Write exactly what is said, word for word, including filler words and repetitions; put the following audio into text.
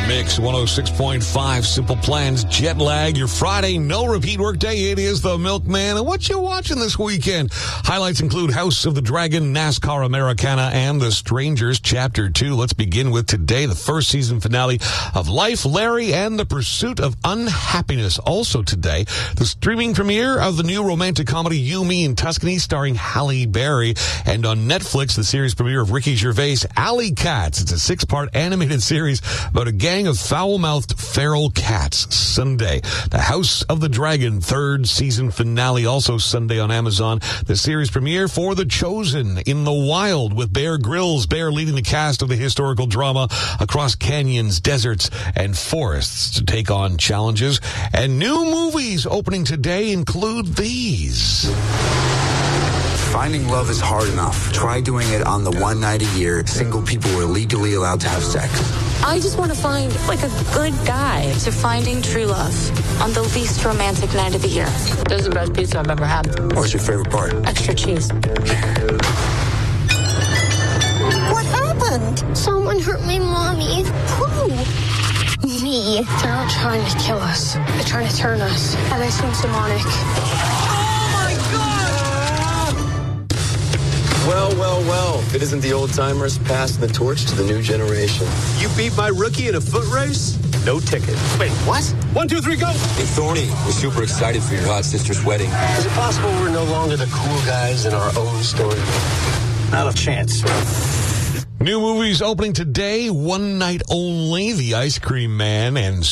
Mix one oh six point five, Simple Plans, Jet Lag, your Friday no-repeat workday. It is the Milkman. And what you watching this weekend? Highlights include House of the Dragon, NASCAR Americana, and The Strangers Chapter two. Let's begin with today, the first season finale of Life, Larry, and the Pursuit of Unhappiness. Also today, the streaming premiere of the new romantic comedy You, Me, and Tuscany starring Halle Berry. And on Netflix, the series premiere of Ricky Gervais' Alley Cats. It's a six-part animated series about a gang of foul-mouthed feral cats. Sunday, The House of the Dragon third season finale, also Sunday on Amazon. The series premiere for The Chosen in the Wild with Bear Grylls. Bear leading the cast of the historical drama across canyons, deserts, and forests to take on challenges. And new movies opening today include these. Finding love is hard enough. Try doing it on the one night a year single people were legally allowed to have sex. I just want to find, like, a good guy. To finding true love on the least romantic night of the year. This is the best pizza I've ever had. What's your favorite part? Extra cheese. What happened? Someone hurt my mommy. Who? Me. They're not trying to kill us. They're trying to turn us. And they seem demonic. Well, well, well. If it isn't the old-timers passing the torch to the new generation. You beat my rookie in a foot race? No ticket. Wait, what? One, two, three, go! Hey, Thorny, we're super excited for your hot sister's wedding. Is it possible we're no longer the cool guys in our own story? Not a chance. New movies opening today, one night only, The Ice Cream Man and